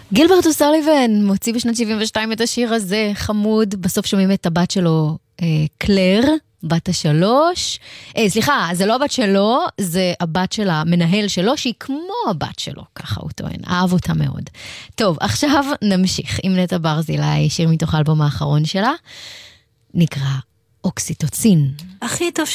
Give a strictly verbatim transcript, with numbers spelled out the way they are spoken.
גילברט אוסליבן מוציא בשנת שבעים ושתיים את השיר הזה, חמוד. בסוף שומעים את הבת שלו, אה, קלר, בת השלוש. אה, סליחה, זה לא הבת שלו, זה הבת של המנהל שלו, שהיא כמו הבת שלו, ככה הוא טוען. אהב אותה מאוד. טוב, עכשיו נמשיך עם נטע ברזילי, שיר מתוך האלבום האחרון שלה, נקרא אוקסיטוצין. הכי טוב